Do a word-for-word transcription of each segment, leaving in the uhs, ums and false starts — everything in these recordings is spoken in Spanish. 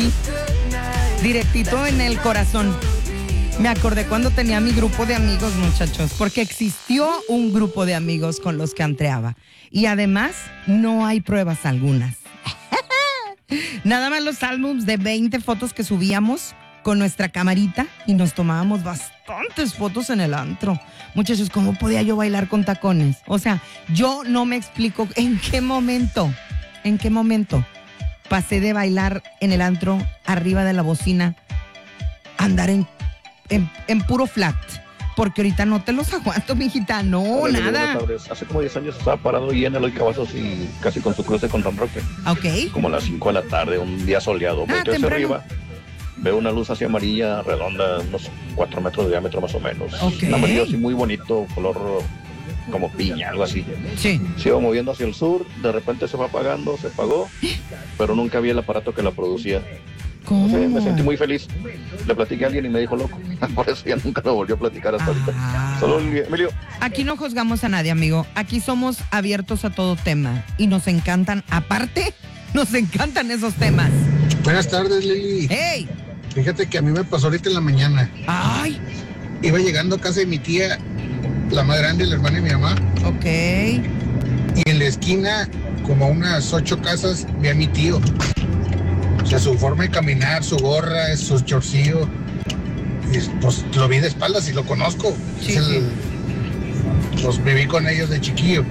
aquí, directito en el corazón. Me acordé cuando tenía mi grupo de amigos, muchachos, porque existió un grupo de amigos con los que antreaba. Y además, no hay pruebas algunas. Nada más los álbums de veinte fotos que subíamos con nuestra camarita y nos tomábamos bastantes fotos en el antro. Muchachos, ¿cómo podía yo bailar con tacones? O sea, yo no me explico en qué momento, en qué momento pasé de bailar en el antro arriba de la bocina a andar en, en, en puro flat. Porque ahorita no te los aguanto, mijita, no, Hola, nada. Hace como diez años estaba parado y en Eloy Cavazos y casi con su cruce con Don Roque. Ok. Como a las cinco de la tarde, un día soleado. Ah, Volteo hacia temprano. arriba, veo una luz así amarilla, redonda, unos cuatro metros de diámetro más o menos. Ok. Un amarillo así muy bonito, color como piña, algo así. Sí. Se iba moviendo hacia el sur, de repente se fue apagando, se apagó, pero nunca vi el aparato que la producía. ¿Cómo? No sé, me sentí muy feliz. Le platiqué a alguien y me dijo loco. Por eso ya nunca lo volvió a platicar hasta Ah. ahorita. Solo Emilio. Aquí no juzgamos a nadie, amigo. Aquí somos abiertos a todo tema. Y nos encantan, aparte, nos encantan esos temas. Buenas tardes, Lili. ¡Hey! Fíjate que a mí me pasó ahorita en la mañana. ¡Ay! Iba llegando a casa de mi tía, la más grande, la hermana de mi mamá, Ok. y en la esquina, como a unas ocho casas, vi a mi tío. O sea, su forma de caminar, su gorra, sus chorcillos. Y pues lo vi de espaldas y lo conozco. Sí, Es el- sí. Pues viví con ellos de chiquillo.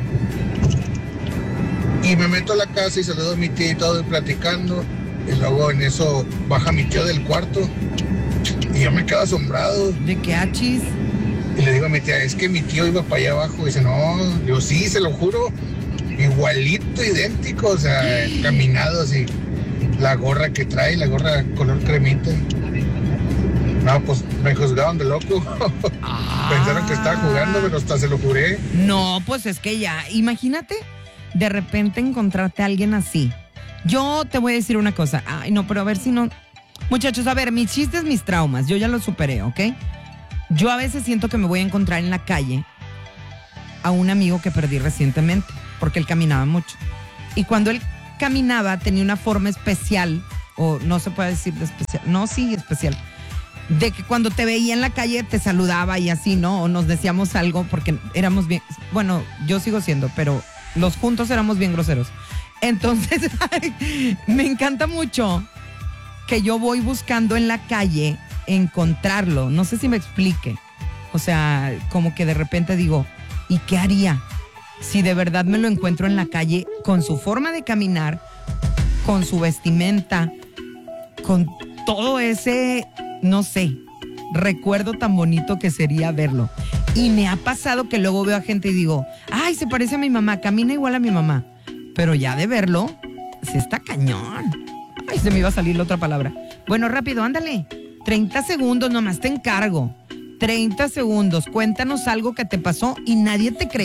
Y me meto a la casa y saludo a mi tía y todo, y platicando. Y luego en eso baja mi tío del cuarto. Y yo me quedo asombrado. ¿De qué achis? Y le digo a mi tía, es que mi tío iba para allá abajo. Y dice, no, yo sí, se lo juro. Igualito, idéntico, o sea, caminado así. La gorra que trae, la gorra color cremita. No, pues me juzgaron de loco. Pensaron que estaba jugando, pero hasta se lo juré. No, pues es que ya, imagínate de repente encontrarte a alguien así. Yo te voy a decir una cosa. Ay, no, pero a ver si no. Muchachos, a ver, mis chistes, mis traumas, yo ya los superé, ¿ok? Yo a veces siento que me voy a encontrar en la calle a un amigo que perdí recientemente, porque él caminaba mucho. Y cuando él caminaba tenía una forma especial, o no se puede decir de especial, no, sí, especial, de que cuando te veía en la calle te saludaba y así, ¿no? O nos decíamos algo porque éramos bien, bueno, yo sigo siendo, pero los juntos éramos bien groseros. Entonces, ay, me encanta mucho que yo voy buscando en la calle encontrarlo, no sé si me explique. O sea, como que de repente digo, ¿y qué haría si de verdad me lo encuentro en la calle con su forma de caminar, con su vestimenta, con todo ese, no sé, recuerdo tan bonito que sería verlo? Y me ha pasado que luego veo a gente y digo, ay, se parece a mi mamá, camina igual a mi mamá. Pero ya de verlo, se está cañón. Ay, se me iba a salir la otra palabra. Bueno, rápido, ándale. treinta segundos, nomás te encargo. treinta segundos, cuéntanos algo que te pasó y nadie te cree.